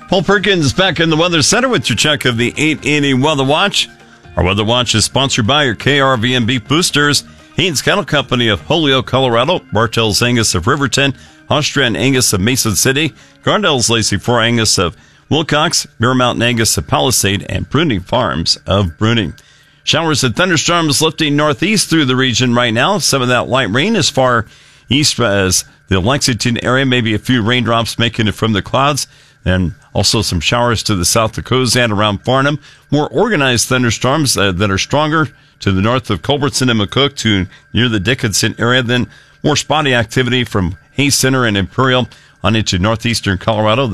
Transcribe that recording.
Paul Perkins is back in the Weather Center with your check of the 880 Weather Watch. Our Weather Watch is sponsored by your KRVN Beef Boosters, Haynes Cattle Company of Holyoke, Colorado, Bartels Angus of Riverton, Austria and Angus of Mason City, Gardell's Lacey 4 Angus of Wilcox, Bear Mountain Angus of Palisade, and Bruning Farms of Bruning. Showers and thunderstorms lifting northeast through the region right now. Some of that light rain as far east as the Lexington area, maybe a few raindrops making it from the clouds. And also some showers to the south of Kozan around Farnham. More organized thunderstorms that are stronger to the north of Culbertson and McCook to near the Dickinson area. Then more spotty activity from Hayes Center and Imperial on into northeastern Colorado.